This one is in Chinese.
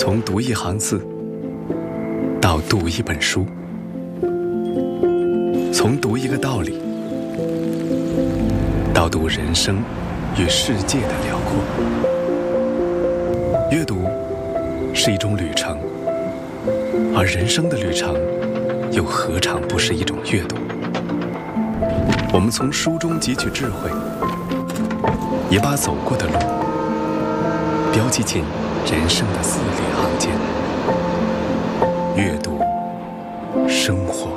从读一行字到读一本书，从读一个道理到读人生与世界的辽阔。阅读是一种旅程，而人生的旅程又何尝不是一种阅读？我们从书中汲取智慧，也把走过的路标记进人生的字里行间。阅读，生活。